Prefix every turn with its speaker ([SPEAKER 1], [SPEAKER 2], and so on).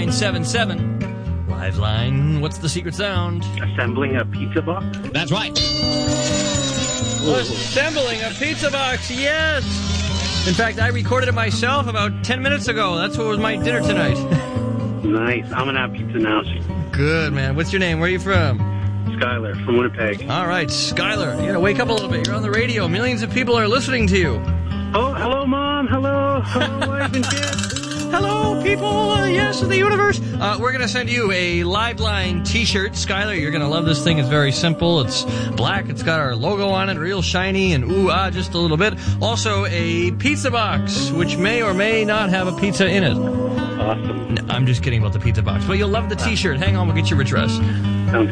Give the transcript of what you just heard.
[SPEAKER 1] 977. Liveline, what's the secret sound?
[SPEAKER 2] Assembling a pizza box?
[SPEAKER 3] That's right.
[SPEAKER 1] Assembling a pizza box, yes! In fact, I recorded it myself about 10 minutes ago. That's what was my dinner tonight.
[SPEAKER 2] Nice. I'm going to have pizza now.
[SPEAKER 1] Good, man. What's your name? Where are you from?
[SPEAKER 2] Skylar from Winnipeg.
[SPEAKER 1] All right, Skylar. You got to wake up a little bit. You're on the radio. Millions of people are listening to you.
[SPEAKER 2] Oh, hello, Mom. Hello. Hello, wife and kids.
[SPEAKER 1] Hello, people. Yes, of the universe. We're going to send you a Liveline T-shirt. Skylar, you're going to love this thing. It's very simple. It's black. It's got our logo on it, real shiny and ooh-ah just a little bit. Also, a pizza box, which may or may not have a pizza in it.
[SPEAKER 2] Awesome.
[SPEAKER 1] I'm just kidding about the pizza box. But you'll love the T-shirt. Hang on, we'll get your address.